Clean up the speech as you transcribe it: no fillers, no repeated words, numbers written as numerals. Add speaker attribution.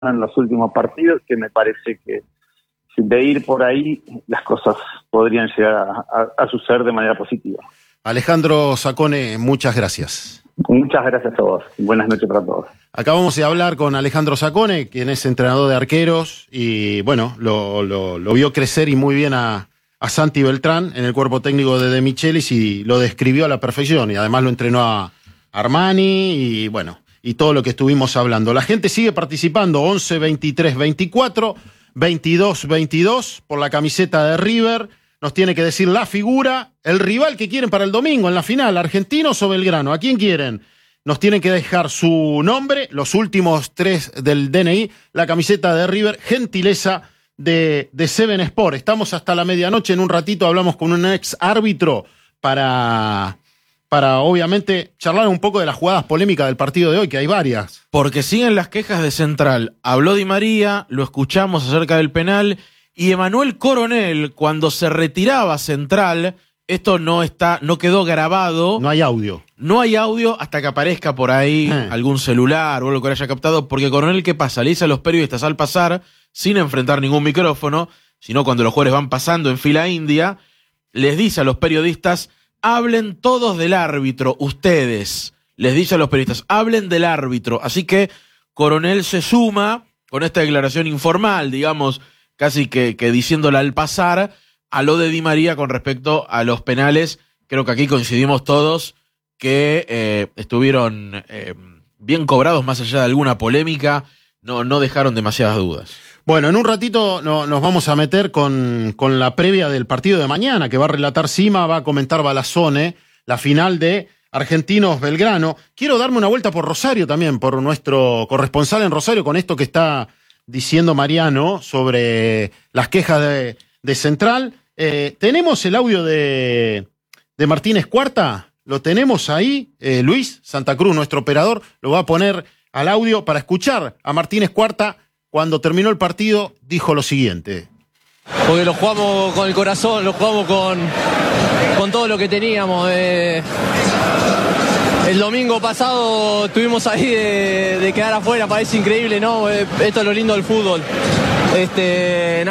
Speaker 1: en los últimos partidos, que me parece que de ir por ahí las cosas podrían llegar a suceder de manera positiva.
Speaker 2: Alejandro Zacone, muchas gracias.
Speaker 1: Muchas gracias a vos. Buenas noches para todos.
Speaker 2: Acabamos de hablar con Alejandro Zacone, quien es entrenador de arqueros, y bueno, lo vio crecer y muy bien a Santi Beltrán en el cuerpo técnico de De Michelis y lo describió a la perfección, y además lo entrenó a Armani y bueno, y todo lo que estuvimos hablando. La gente sigue participando, 11 23 24 22 22 por la camiseta de River. Nos tiene que decir la figura, el rival que quieren para el domingo en la final, Argentinos o Belgrano. ¿A quién quieren? Nos tienen que dejar su nombre, los últimos 3 del DNI, la camiseta de River, gentileza de Seven Sport. Estamos hasta la medianoche, en un ratito hablamos con un ex árbitro para obviamente charlar un poco de las jugadas polémicas del partido de hoy, que hay varias.
Speaker 3: Porque siguen las quejas de Central. Habló Di María, lo escuchamos acerca del penal, y Emanuel Coronel, cuando se retiraba Central, esto no quedó grabado.
Speaker 2: No hay audio.
Speaker 3: No hay audio hasta que aparezca por ahí algún celular o algo que haya captado, porque Coronel, ¿qué pasa? Le dice a los periodistas al pasar, sin enfrentar ningún micrófono, sino cuando los jugadores van pasando en fila india, les dice a los periodistas: hablen todos del árbitro, ustedes. Les dice a los periodistas, hablen del árbitro. Así que Coronel se suma con esta declaración informal, digamos, casi que diciéndola al pasar, a lo de Di María con respecto a los penales. Creo que aquí coincidimos todos que estuvieron bien cobrados, más allá de alguna polémica, no dejaron demasiadas dudas.
Speaker 2: Bueno, en un ratito nos vamos a meter con la previa del partido de mañana, que va a relatar Sima, va a comentar Balazone, la final de Argentinos Belgrano. Quiero darme una vuelta por Rosario también, por nuestro corresponsal en Rosario, con esto que está diciendo Mariano sobre las quejas de Central. ¿Tenemos el audio de Martínez Cuarta? ¿Lo tenemos ahí? Luis Santa Cruz, nuestro operador, lo va a poner al audio para escuchar a Martínez Cuarta. Cuando terminó el partido, dijo lo siguiente.
Speaker 4: Porque lo jugamos con el corazón, lo jugamos con todo lo que teníamos. El domingo pasado estuvimos ahí de quedar afuera, parece increíble, ¿no? Esto es lo lindo del fútbol.